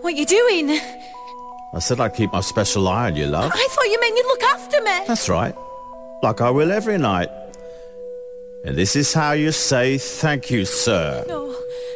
What you doing? I said I'd keep my special eye on you, love. I thought you meant you'd look after me. That's right. Like I will every night. And this is how you say thank you, sir. No,